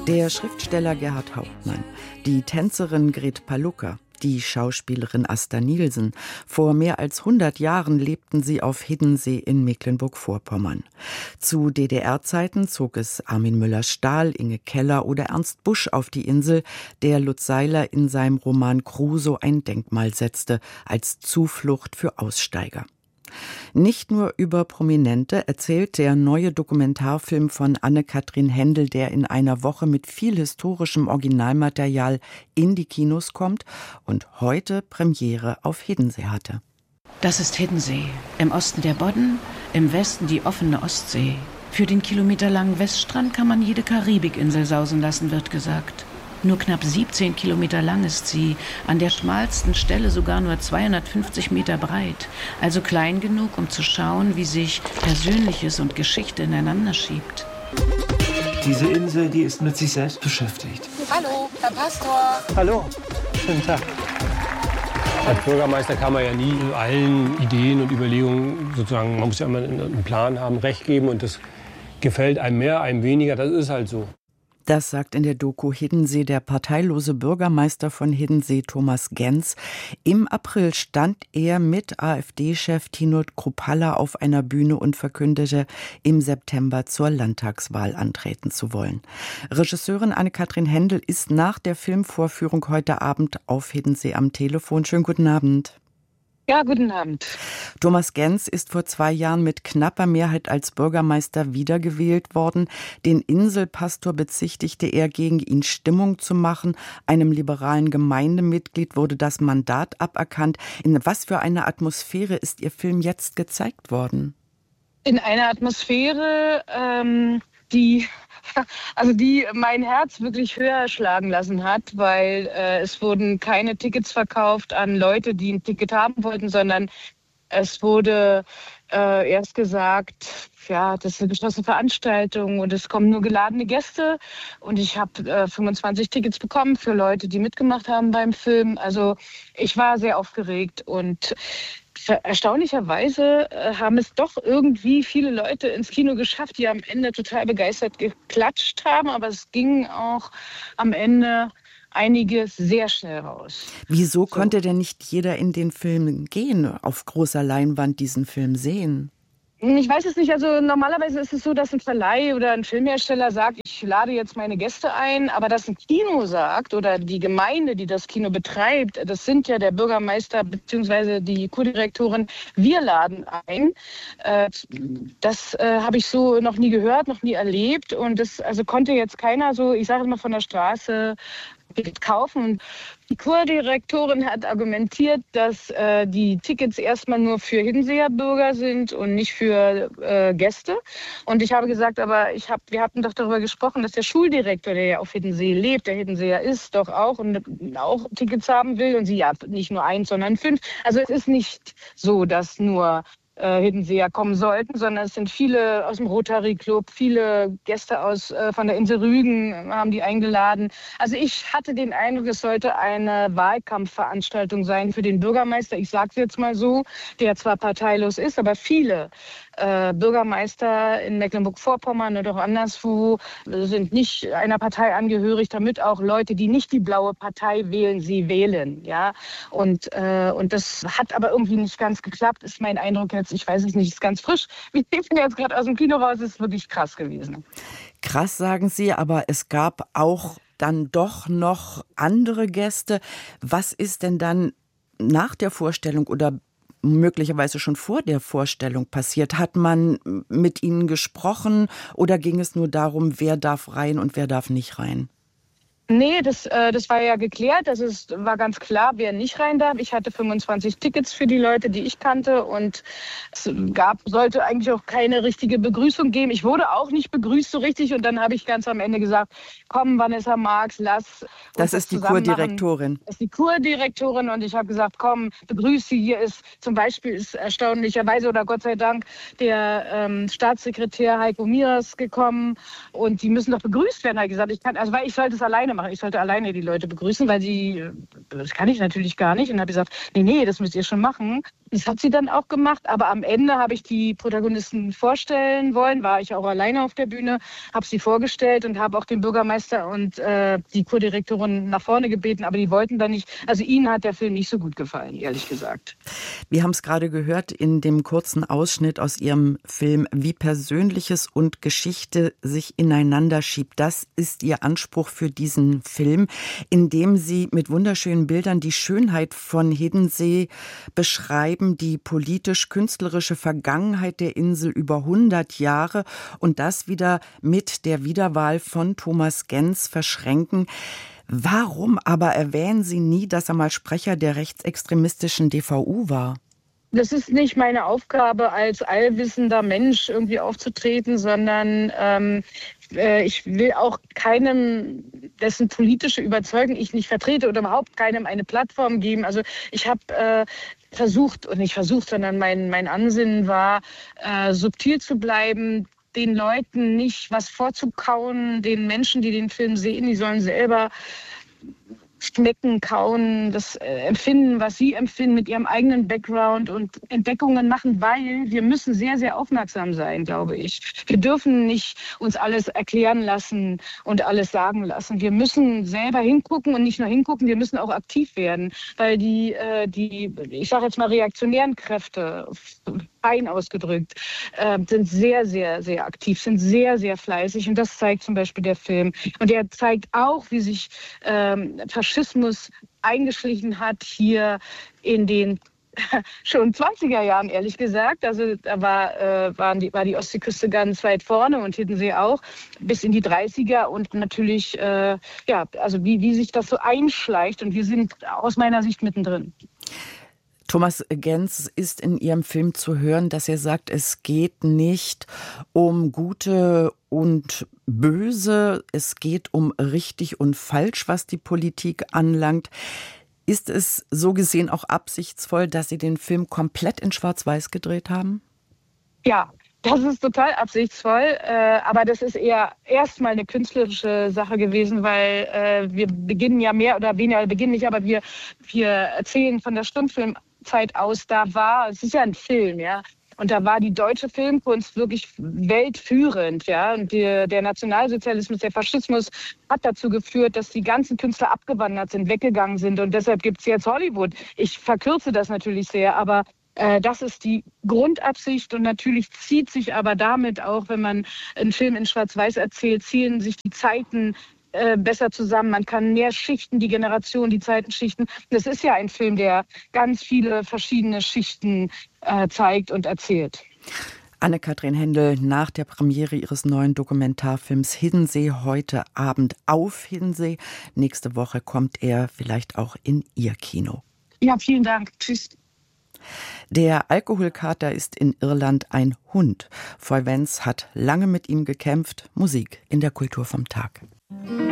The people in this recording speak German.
Der Schriftsteller Gerhard Hauptmann, die Tänzerin Gret Palucca, die Schauspielerin Asta Nielsen. Vor mehr als 100 Jahren lebten sie auf Hiddensee in Mecklenburg-Vorpommern. Zu DDR-Zeiten zog es Armin Müller-Stahl, Inge Keller oder Ernst Busch auf die Insel, der Lutz Seiler in seinem Roman Crusoe ein Denkmal setzte, als Zuflucht für Aussteiger. Nicht nur über Prominente erzählt der neue Dokumentarfilm von Anne-Kathrin Hendel, der in einer Woche mit viel historischem Originalmaterial in die Kinos kommt und heute Premiere auf Hiddensee hatte. Das ist Hiddensee. Im Osten der Bodden, im Westen die offene Ostsee. Für den kilometerlangen Weststrand kann man jede Karibikinsel sausen lassen, wird gesagt. Nur knapp 17 Kilometer lang ist sie, an der schmalsten Stelle sogar nur 250 Meter breit. Also klein genug, um zu schauen, wie sich Persönliches und Geschichte ineinander schiebt. Diese Insel, die ist mit sich selbst beschäftigt. Hallo, Herr Pastor. Hallo, schönen Tag. Als Bürgermeister kann man ja nie in allen Ideen und Überlegungen sozusagen, man muss ja immer einen Plan haben, Recht geben und das gefällt einem mehr, einem weniger, das ist halt so. Das sagt in der Doku Hiddensee der parteilose Bürgermeister von Hiddensee, Thomas Genz. Im April stand er mit AfD-Chef Tino Kruppalla auf einer Bühne und verkündete, im September zur Landtagswahl antreten zu wollen. Regisseurin Anne-Kathrin Hendel ist nach der Filmvorführung heute Abend auf Hiddensee am Telefon. Schönen guten Abend. Ja, guten Abend. Thomas Genz ist vor 2 Jahren mit knapper Mehrheit als Bürgermeister wiedergewählt worden. Den Inselpastor bezichtigte er, gegen ihn Stimmung zu machen. Einem liberalen Gemeindemitglied wurde das Mandat aberkannt. In was für einer Atmosphäre ist Ihr Film jetzt gezeigt worden? In einer Atmosphäre, die mein Herz wirklich höher schlagen lassen hat, weil es wurden keine Tickets verkauft an Leute, die ein Ticket haben wollten, sondern es wurde erst gesagt, ja, das ist eine geschlossene Veranstaltung und es kommen nur geladene Gäste. Und ich habe 25 Tickets bekommen für Leute, die mitgemacht haben beim Film. Also ich war sehr aufgeregt und erstaunlicherweise haben es doch irgendwie viele Leute ins Kino geschafft, die am Ende total begeistert geklatscht haben. Aber es ging auch am Ende einiges sehr schnell raus. Wieso konnte denn nicht jeder in den Film gehen, auf großer Leinwand diesen Film sehen? Ich weiß es nicht. Also normalerweise ist es so, dass ein Verleih oder ein Filmhersteller sagt, ich lade jetzt meine Gäste ein. Aber dass ein Kino sagt oder die Gemeinde, die das Kino betreibt, das sind ja der Bürgermeister bzw. die Kurdirektorin, wir laden ein. Das habe ich so noch nie gehört, noch nie erlebt. Und das also konnte jetzt keiner so, ich sage mal, von der Straße kaufen. Die Kurdirektorin hat argumentiert, dass die Tickets erstmal nur für Hiddenseer Bürger sind und nicht für Gäste. Und ich habe gesagt, aber wir hatten doch darüber gesprochen, dass der Schuldirektor, der ja auf Hiddensee lebt, der Hiddenseer ist, doch auch und auch Tickets haben will. Und sie ja nicht nur 1, sondern 5. Also es ist nicht so, dass nur Hiddenseer kommen sollten, sondern es sind viele aus dem Rotary Club, viele Gäste von der Insel Rügen haben die eingeladen. Also ich hatte den Eindruck, es sollte eine Wahlkampfveranstaltung sein für den Bürgermeister, ich sage es jetzt mal so, der zwar parteilos ist, aber viele Bürgermeister in Mecklenburg-Vorpommern oder auch anderswo sind nicht einer Partei angehörig, damit auch Leute, die nicht die blaue Partei wählen, sie wählen. Ja? Und das hat aber irgendwie nicht ganz geklappt, ist mein Eindruck jetzt. Ich weiß es nicht, ist ganz frisch. Ich bin jetzt gerade aus dem Kino raus, ist wirklich krass gewesen. Krass, sagen Sie, aber es gab auch dann doch noch andere Gäste. Was ist denn dann nach der Vorstellung oder möglicherweise schon vor der Vorstellung passiert? Hat man mit Ihnen gesprochen oder ging es nur darum, wer darf rein und wer darf nicht rein? Nee, das war ja geklärt. War ganz klar, wer nicht rein darf. Ich hatte 25 Tickets für die Leute, die ich kannte. Und es sollte eigentlich auch keine richtige Begrüßung geben. Ich wurde auch nicht begrüßt so richtig. Und dann habe ich ganz am Ende gesagt, komm, Vanessa Marx, lass uns das ist die Kurdirektorin. Das ist die Kurdirektorin. Und ich habe gesagt, komm, begrüße sie. Hier ist zum Beispiel erstaunlicherweise oder Gott sei Dank der Staatssekretär Heiko Miras gekommen. Und die müssen doch begrüßt werden, habe ich gesagt. Ich sollte es alleine machen. Ich sollte alleine die Leute begrüßen, weil das kann ich natürlich gar nicht. Und habe gesagt, nee, das müsst ihr schon machen. Das hat sie dann auch gemacht, aber am Ende habe ich die Protagonisten vorstellen wollen, war ich auch alleine auf der Bühne, habe sie vorgestellt und habe auch den Bürgermeister und die Kurdirektorin nach vorne gebeten, aber die wollten da nicht. Also ihnen hat der Film nicht so gut gefallen, ehrlich gesagt. Wir haben es gerade gehört in dem kurzen Ausschnitt aus Ihrem Film, wie Persönliches und Geschichte sich ineinander schiebt. Das ist Ihr Anspruch für diesen Film, in dem Sie mit wunderschönen Bildern die Schönheit von Hiddensee beschreiben, die politisch-künstlerische Vergangenheit der Insel über 100 Jahre und das wieder mit der Wiederwahl von Thomas Genz verschränken. Warum aber erwähnen Sie nie, dass er mal Sprecher der rechtsextremistischen DVU war? Das ist nicht meine Aufgabe, als allwissender Mensch irgendwie aufzutreten, sondern ich will auch keinem, dessen politische Überzeugung ich nicht vertrete oder überhaupt keinem eine Plattform geben. Also ich habe sondern mein Ansinnen war, subtil zu bleiben, den Leuten nicht was vorzukauen, den Menschen, die den Film sehen, die sollen selber schmecken, kauen, das empfinden, was sie empfinden mit ihrem eigenen Background und Entdeckungen machen, weil wir müssen sehr, sehr aufmerksam sein, glaube ich. Wir dürfen nicht uns alles erklären lassen und alles sagen lassen. Wir müssen selber hingucken und nicht nur hingucken, wir müssen auch aktiv werden, weil die ich sage jetzt mal, reaktionären Kräfte, fein ausgedrückt, sind sehr, sehr, sehr aktiv, sind sehr, sehr fleißig und das zeigt zum Beispiel der Film. Und er zeigt auch, wie sich Faschismus eingeschlichen hat hier in den schon 20er Jahren, ehrlich gesagt. Also da war die Ostseeküste ganz weit vorne und Hiddensee auch, bis in die 30er und natürlich, also wie sich das so einschleicht und wir sind aus meiner Sicht mittendrin. Thomas Genz ist in Ihrem Film zu hören, dass er sagt, es geht nicht um Gute und Böse, es geht um richtig und falsch, was die Politik anlangt. Ist es so gesehen auch absichtsvoll, dass Sie den Film komplett in Schwarz-Weiß gedreht haben? Ja, das ist total absichtsvoll, aber das ist eher erstmal eine künstlerische Sache gewesen, weil wir beginnen ja mehr oder weniger, aber wir erzählen von der Stummfilmzeit aus, es ist ja ein Film, ja. Und da war die deutsche Filmkunst wirklich weltführend, ja. Und der Nationalsozialismus, der Faschismus hat dazu geführt, dass die ganzen Künstler abgewandert sind, weggegangen sind. Und deshalb gibt es jetzt Hollywood. Ich verkürze das natürlich sehr, aber das ist die Grundabsicht. Und natürlich zieht sich aber damit auch, wenn man einen Film in Schwarz-Weiß erzählt, ziehen sich die Zeiten besser zusammen. Man kann mehr Schichten, die Generation, die Zeiten schichten. Das ist ja ein Film, der ganz viele verschiedene Schichten zeigt und erzählt. Anne-Kathrin Hendel nach der Premiere ihres neuen Dokumentarfilms Hiddensee heute Abend auf Hiddensee. Nächste Woche kommt er vielleicht auch in Ihr Kino. Ja, vielen Dank. Tschüss. Der Alkoholkater ist in Irland ein Hund. Foy Vance hat lange mit ihm gekämpft. Musik in der Kultur vom Tag.